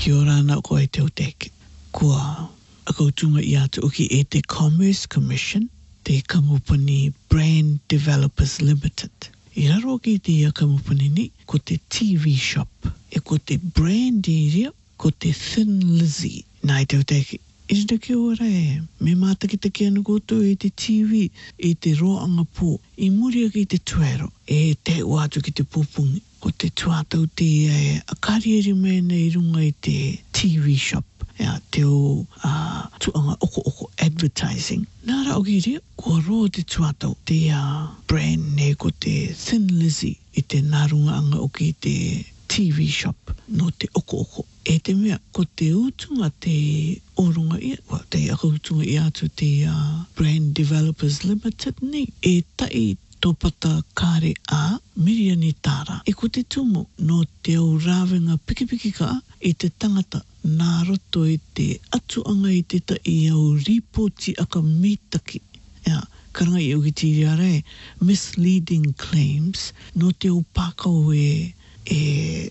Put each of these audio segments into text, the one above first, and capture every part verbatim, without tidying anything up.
Kia ora na koe te uteke. Kua akautunga i atu uki e te Commerce Commission, te kamupani Brand Developers Limited. I raro ki te ia kamupani ni, ko te T V shop, e ko te brand area, ko te Thin Lizzy. Nā i te uteke. I te kia ora e, me mātaki te kia na koutou i te T V, i te roanga pō, i muria ki te tuero, e te uatu ki te pupungi. Ko te tuatau te e a karieri mena i runga i te T V shop. Ea, te o uh, tuanga oko oko advertising. Nāra o ki rea, kua roa te tuatau, te uh, brand ne ko te Thin Lizzy i te nārunga anga o ki te T V shop no te oko oko. E te mea, ko te utunga te orunga ia, wa, te aka utunga ia atu te uh, Brand Developers Limited ni, e tai tōpata kāre a Miriani Tāra. E ko te tumu no te au rāwenga pikipiki ka i te tangata nā roto i te atuanga i te ta i au ripoti aka mitaki. Ea, karanga i au ki tiri are, misleading claims no te au pākau e, e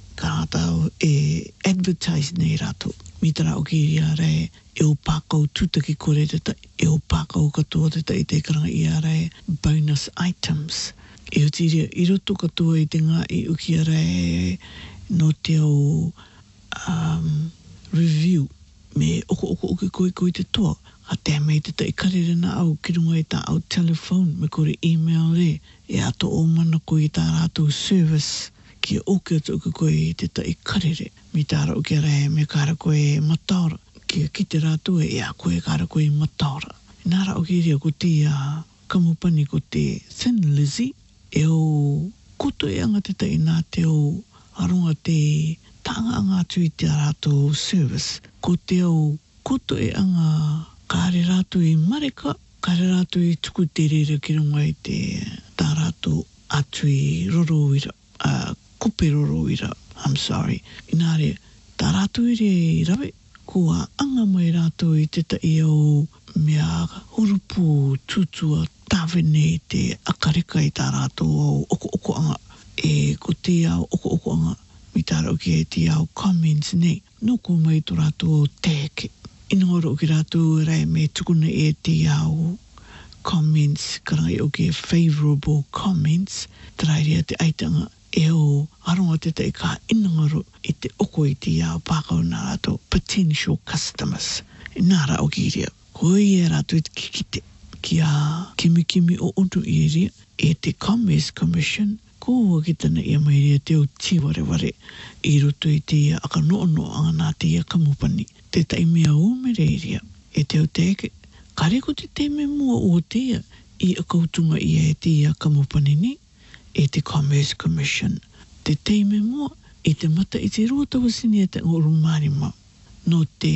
kātau e advertise nei rato. Mitara o ki are, e o pākau tūtaki kore te ta, e o pākau katoa te ta i te karanga i are, bonus items. E o tiri, i roto katoa i te ngā i uki are, no te au um, review, me oko oko oko koe koe te toa. A te mei te ta i karere na au, ki runga i ta au telephone, me kore email re, e ato o mana koe i tā rātou service, ki oke atu uke koe i te ta i karere. Mi tāra uke re, me kāra koe mataora. Ki ki te rātua e a koe kāra koe mataora. Nāra uke rea ko te uh, kamupani ko te Thin Lizzy, e o koto e anga te ta i nā te o arunga te tanga anga atu i te rātou service. Ko te o koto e anga kāre rātou i mareka, kāre rātou i tuku te rere ki runga i te tā rātou atu i rorowira. Uh, kupe rorowira, I'm sorry. Inare, tā rātou i re i rawe, kua anga mai rātou i te ta i au mea hurupu tutua tāwene i te akareka i tā rātou au oko oko anga. E ko te au oko oko anga, mi tāra uki e te au comments nei, no ko mai tō rātou tēke. Inongoro uki rātou rei me tukuna e te au comments, karangai uki e favourable comments, tarairia te aitanga, e o aronga te te ka inangaro i te oko i te au pākau nā rātou potential customers. E nāra o ki rea, ko i e rātou i te kikite ki a kimi kimi o untu i rea e te Commerce Commission, ko ua ki tana i a mai rea te o tiwareware i roto i te ia aka no no anga nā te ia kamupani. Te taimea o me rea rea, e te o teke, kare ko te teime mua o te ia i a kautunga i e te ia kamupani ni, e te Commerce Commission. Te teime mua, i te mata i te ruatawasini e te ngoro marima. No te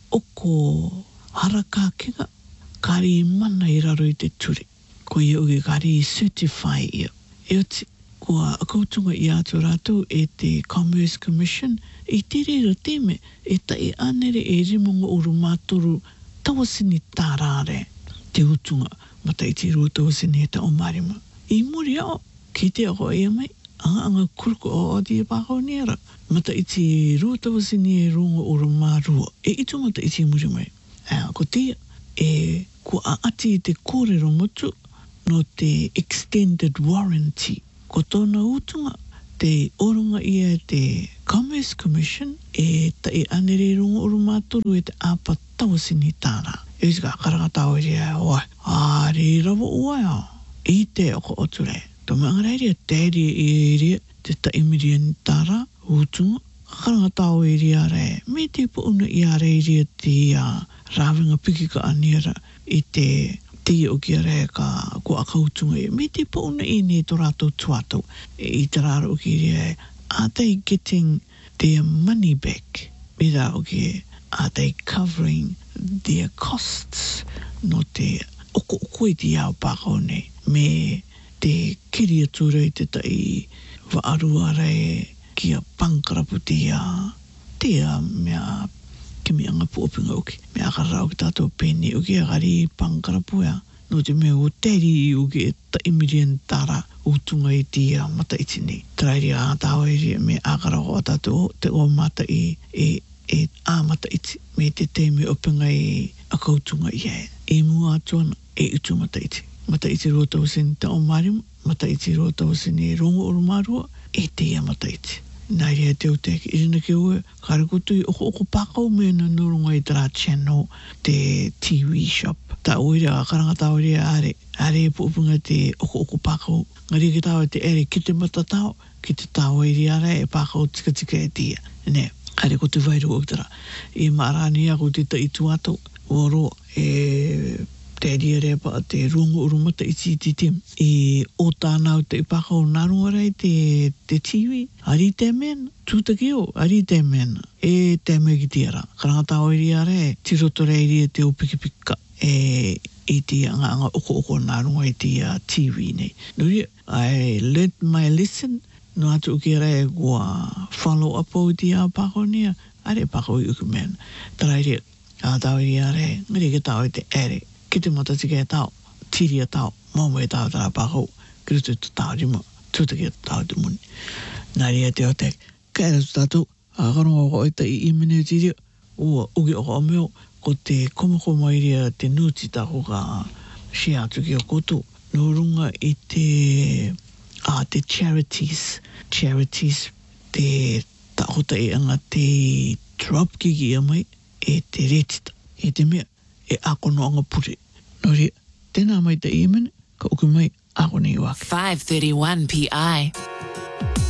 oko haraka kenga, kari i mana i raro i te ture. Ko ia uke kari i certify ia. E o te, kua akautunga i atu rātou e te Commerce Commission, i te rera teme, e tai anere e rimonga uru mātoru tawasini tārare. Te utunga, mata i te ruatawasini e te o marima. I muri ao, ki te ako e mai, anga anga kuruko o ati e pākau nera. Mata i te ruatawasini e runga o ramārua. E ito mata i te muri mai. E, ko tia, e ko a ati i te kōrero motu no te extended warranty. Ko tōna utunga, te orunga ia te Commerce Commission, e tai anere runga o ramātoru e te apa tawasini tāra. E tika karangatau e rea, oi, a re rawa ua ya. I te ako oture. Tō mangareiria tēri i rea te taimirian tāra, utunga, karangatau e rea re, me te puuna i a re rea te uh, rāwenga pikika aniara i te te o ki a re ka ko akautunga e, me te puuna i ne tō rātou tuatau, e i te rāra o ki rea, are they getting their money back? Me rā o ki, are they covering their costs? No te oko oko i te iau pākau nei, me te kiri atura i te tai waarua rei ki a pankarapu te a te a mea ke mi anga puopinga uki. Mea karau ki tātou pēni uki a kari pankarapu ea. No te mea o teri i uki e taimirian tāra utunga i te mata iti nei. Trairi a tāo eri me a karau o tātou te o mata i e e āmata iti me te te me openga e a kautunga i hea. E mua atuana e utu mata iti. Mata iti roa tau seni ta o marimu, mata iti roa tau seni rongo o marua, e te ia mata iti. Nā rea te o te ake, irina ke ue, karakutu i oko oko pakau me na nurunga i tara channel te T V shop. Ta oira a karangata oira are, are e pupunga te oko oko pakau. Ngari ke tau te ere ki te mata tau, ki te tau e riara e pakau tika tika e tia. Ne, are ko te vairu o tara. I maarani ako te ta itu ato, oro e... te ria rea pa te rungo urumata i ti te i o tānau te ipakau narunga rei te, te tiwi. Ari te mena, tūtaki o, ari te mena. E te me ki tiara. Karangata o iri are, tiroto rei ria te upikipika e i te anga anga oko oko narunga i te uh, tiwi nei. Nuri, I learned my lesson. No atu uki rei kua follow up o i te a pakau nia. Are pakau i uki mena. Tarai ria, a tau iri are, ngari ke tau i te ere. Ki te mata tika e tau, tiri a tau, mauma e tau tara pakau, ki rutu tu tau rima, tūtaki e tau te muni. Nā rea te o te, ka era tu tātou, a karonga o oita i imene tiri, ua uki o o meo, ko te komoko mai rea te nuti tako ka shea atu ki o koto, no runga i te, a te charities, charities, te tahota e anga te drop kiki a mai, e te retita, e te mea, e akono anga puri. Nori, tēnā mai te imene, ka uku mai, ako ni waka. five thirty-one P I